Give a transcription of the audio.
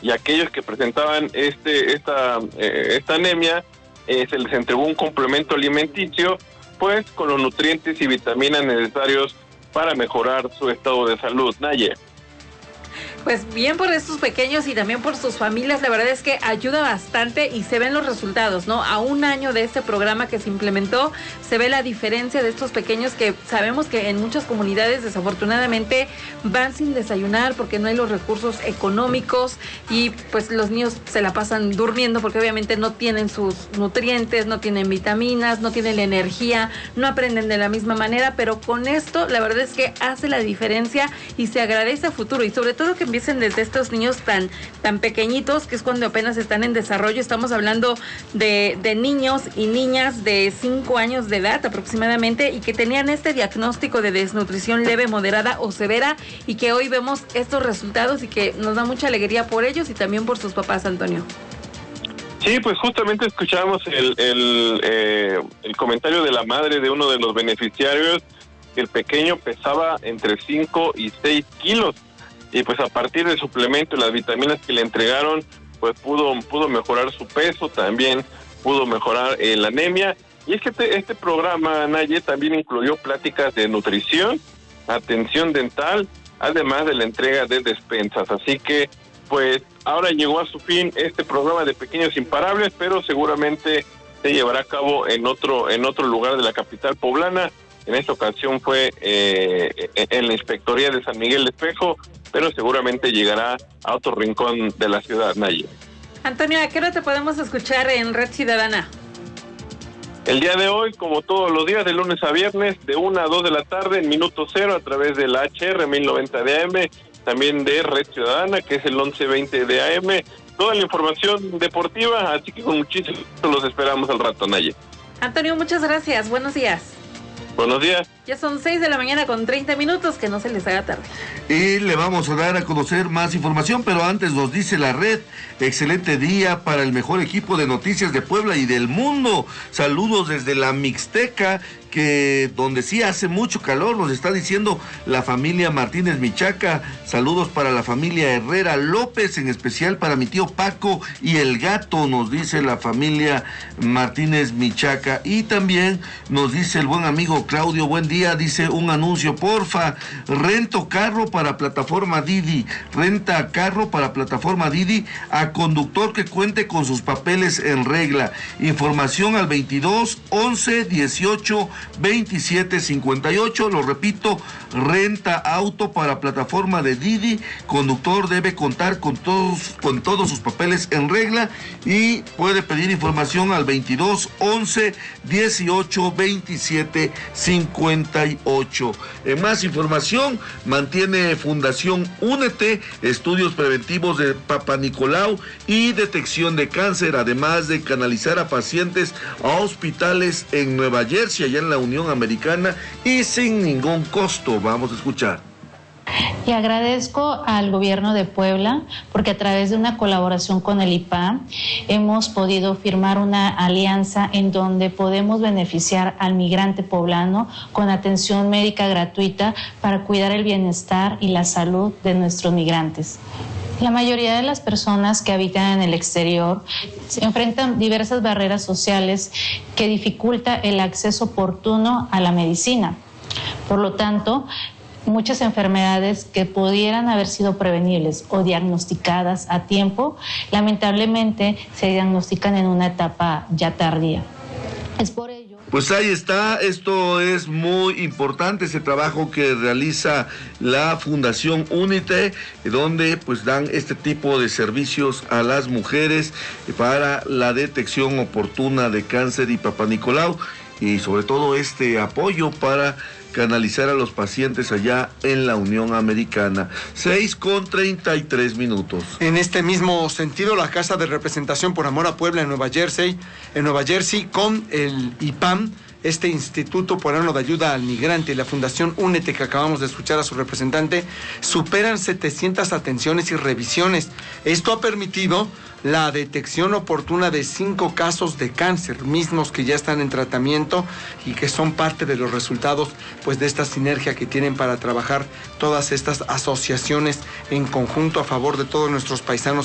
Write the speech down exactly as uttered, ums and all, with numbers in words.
y aquellos que presentaban este esta eh, esta anemia eh, se les entregó un complemento alimenticio, pues con los nutrientes y vitaminas necesarios para mejorar su estado de salud. Naye. Pues bien por estos pequeños y también por sus familias, la verdad es que ayuda bastante y se ven los resultados, ¿no? A un año de este programa que se implementó, se ve la diferencia de estos pequeños que sabemos que en muchas comunidades desafortunadamente van sin desayunar porque no hay los recursos económicos y pues los niños se la pasan durmiendo porque obviamente no tienen sus nutrientes, no tienen vitaminas, no tienen la energía, no aprenden de la misma manera, pero con esto la verdad es que hace la diferencia y se agradece a futuro y sobre todo que empiecen desde estos niños tan, tan pequeñitos, que es cuando apenas están en desarrollo. Estamos hablando de, de niños y niñas de cinco años de edad aproximadamente y que tenían este diagnóstico de desnutrición leve, moderada o severa y que hoy vemos estos resultados y que nos da mucha alegría por ellos y también por sus papás, Antonio. Sí, pues justamente escuchamos el, el, eh, el comentario de la madre de uno de los beneficiarios, que el pequeño pesaba entre cinco y seis kilos. Y pues a partir del suplemento y las vitaminas que le entregaron, pues pudo pudo mejorar su peso, también pudo mejorar eh, la anemia. Y es que este, este programa, Naye, también incluyó pláticas de nutrición, atención dental, además de la entrega de despensas. Así que, pues, ahora llegó a su fin este programa de Pequeños Imparables, pero seguramente se llevará a cabo en otro, en otro lugar de la capital poblana. En esta ocasión fue eh, en la Inspectoría de San Miguel de Espejo, pero seguramente llegará a otro rincón de la ciudad, Naye. Antonio, ¿a qué hora te podemos escuchar en Red Ciudadana? El día de hoy, como todos los días, de lunes a viernes, de una a dos de la tarde, en minuto cero, a través de la H R mil noventa de A M, también de Red Ciudadana, que es el once veinte de A M. Toda la información deportiva, así que con muchísimo gusto los esperamos al rato, Naye. Antonio, muchas gracias. Buenos días. Buenos días. Ya son seis de la mañana con treinta minutos, que no se les haga tarde. Y le vamos a dar a conocer más información, pero antes nos dice la red, excelente día para el mejor equipo de noticias de Puebla y del mundo. Saludos desde la Mixteca, que donde sí hace mucho calor, nos está diciendo la familia Martínez Michaca. Saludos para la familia Herrera López, en especial para mi tío Paco y el gato, nos dice la familia Martínez Michaca. Y también nos dice el buen amigo Claudio, buen día, dice un anuncio, porfa, rento carro para plataforma Didi, renta carro para plataforma Didi a conductor que cuente con sus papeles en regla. Información al veintidós once dieciocho veintisiete cincuenta y ocho, lo repito, renta auto para plataforma de Didi, conductor debe contar con todos, con todos sus papeles en regla y puede pedir información al veintidós once dieciocho veintisiete cincuenta y ocho. En más información, mantiene Fundación Únete estudios preventivos de Papa Nicolau y detección de cáncer, además de canalizar a pacientes a hospitales en Nueva Jersey, allá en la Unión Americana, y sin ningún costo. Vamos a escuchar. Y agradezco al gobierno de Puebla porque a través de una colaboración con el I P A hemos podido firmar una alianza en donde podemos beneficiar al migrante poblano con atención médica gratuita para cuidar el bienestar y la salud de nuestros migrantes. La mayoría de las personas que habitan en el exterior se enfrentan diversas barreras sociales que dificultan el acceso oportuno a la medicina. Por lo tanto, muchas enfermedades que pudieran haber sido prevenibles o diagnosticadas a tiempo, lamentablemente se diagnostican en una etapa ya tardía. Es por ello. Pues ahí está, esto es muy importante, ese trabajo que realiza la Fundación Únete, donde pues dan este tipo de servicios a las mujeres para la detección oportuna de cáncer y Papa Nicolau, y sobre todo este apoyo para canalizar a los pacientes allá en la Unión Americana. seis con treinta y tres minutos. En este mismo sentido, la Casa de Representación por Amor a Puebla en Nueva Jersey, en Nueva Jersey, con el I P A M, este Instituto Poblano de Ayuda al Migrante y la Fundación Únete, que acabamos de escuchar a su representante, superan setecientas atenciones y revisiones. Esto ha permitido la detección oportuna de cinco casos de cáncer, mismos que ya están en tratamiento y que son parte de los resultados pues de esta sinergia que tienen para trabajar todas estas asociaciones en conjunto a favor de todos nuestros paisanos